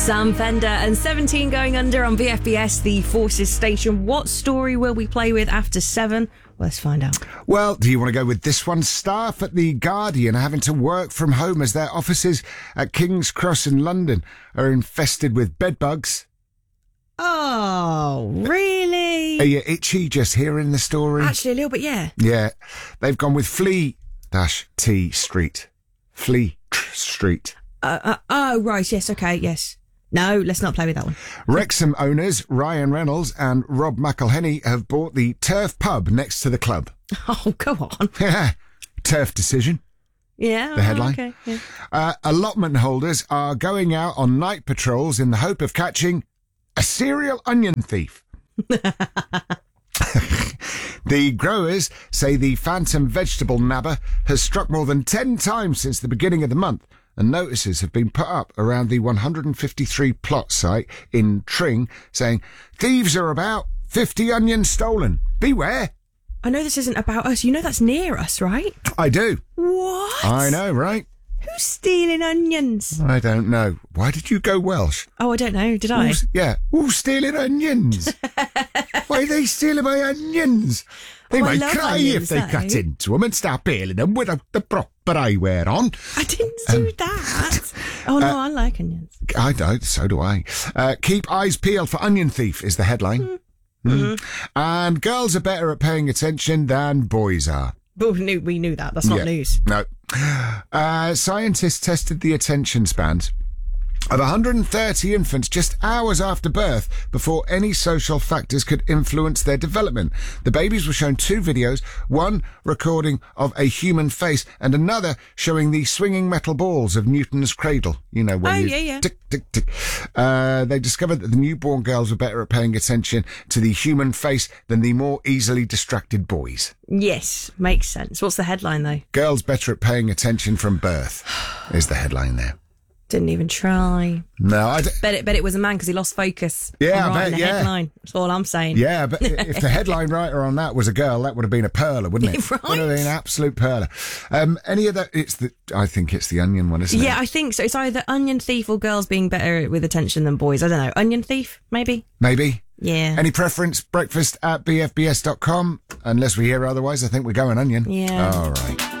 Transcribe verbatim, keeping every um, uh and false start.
Sam Fender and seventeen going under on V F B S, the Forces station. What story will we play with after seven? Let's find out. Well, do you want to go with this one? Staff at The Guardian are having to work from home as their offices at King's Cross in London are infested with bedbugs. Oh, really? Are you itchy just hearing the story? Actually, a little bit, yeah. Yeah. They've gone with Flea dash T Street. Flea Street. Uh, uh, oh, right, yes, okay, yes. No, let's not play with that one. Wrexham owners Ryan Reynolds and Rob McElhenney have bought the Turf pub next to the club. Oh, go on. Yeah. Turf decision. Yeah. The headline. Okay, yeah. Uh, allotment holders are going out on night patrols in the hope of catching a serial onion thief. The growers say the phantom vegetable nabber has struck more than ten times since the beginning of the month, and notices have been put up around the one hundred fifty-three plot site in Tring saying, "Thieves are about, fifty onions stolen. Beware." I know this isn't about us. You know that's near us, right? I do. What? I know, right? Who's stealing onions? I don't know. Why did you go Welsh? Oh, I don't know. Did I? Who's, yeah. Who's stealing onions? Why are they stealing my onions? They Oh, I might love cry onions, if they though. cut into them and start peeling them without the proper eyewear on. I didn't do Um, that. Oh, no, I like onions. I don't, so do I. Uh, keep eyes peeled for onion thief is the headline. Mm. Mm. And girls are better at paying attention than boys are. But we knew, we knew that. That's not Yeah. news. No. Uh, scientists tested the attention spans of one hundred thirty infants just hours after birth before any social factors could influence their development. The babies were shown two videos, one recording of a human face and another showing the swinging metal balls of Newton's cradle. You know, when Oh, you yeah, yeah. tick, tick, tick. Uh, they discovered that the newborn girls were better at paying attention to the human face than the more easily distracted boys. Yes, makes sense. What's the headline, though? Girls better at paying attention from birth is the headline there. Didn't even try. No, I d- Bet it, bet it was a man because he lost focus. Yeah, on I writing bet, the yeah. headline. That's all I'm saying. yeah, but if the headline writer on that was a girl, that would have been a perler, wouldn't it? Right. Would have been an absolute perler. Um, any of that? It's the. I think it's the onion one, isn't it? Yeah, I think so. It's either onion thief or girls being better with attention than boys. I don't know. Onion thief, maybe? Maybe. Yeah. Any preference? Breakfast at b f b s dot com. Unless we hear otherwise, I think we're going onion. Yeah. All right.